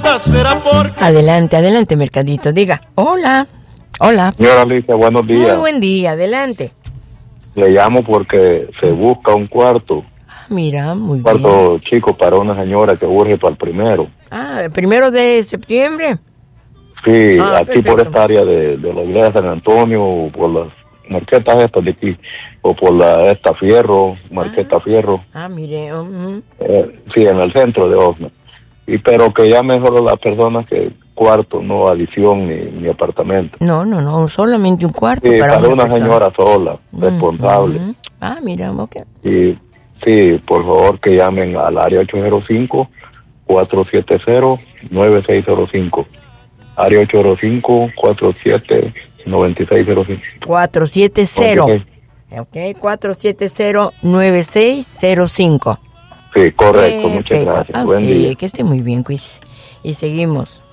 será porque... Adelante, adelante, Mercadito, diga. Hola. Hola. Señora Alicia, buenos días. Muy buen día, adelante. Le llamo porque se busca un cuarto. Mira, muy Cuarto bien. chico para una señora que urge para el primero. El 1 de septiembre. Sí, aquí perfecto. por esta área de la iglesia de San Antonio, o por las marquetas estas de aquí, o por esta Fierro, marqueta Fierro. Mire. Sí, en el centro de Osna. Pero que ya mejor las personas que cuarto, no adición ni apartamento. No, solamente un cuarto Sí, para una persona. señora sola, responsable. Mira, ok. Y sí, por favor que llamen al área 805-470-9605. Área 805-47-9605. 470. Ok, 470-9605. Sí, correcto, muchas Perfecto. gracias. Buen Sí, día. que esté muy bien, Quiz. Y seguimos.